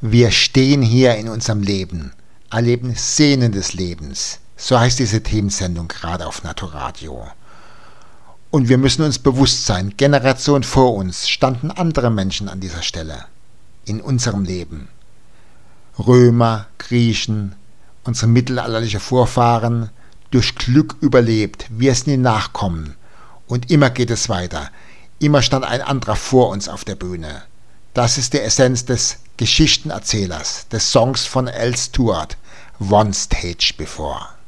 Wir stehen hier in unserem Leben, erleben Szenen des Lebens. So heißt diese Themensendung gerade auf Naturadio. Und wir müssen uns bewusst sein, Generationen vor uns standen andere Menschen an dieser Stelle in unserem Leben. Römer, Griechen, unsere mittelalterlichen Vorfahren, durch Glück überlebt, wir sind die Nachkommen. Und immer geht es weiter. Immer stand ein anderer vor uns auf der Bühne. Das ist die Essenz des Geschichtenerzählers, des Songs von Al Stewart, One Stage Before.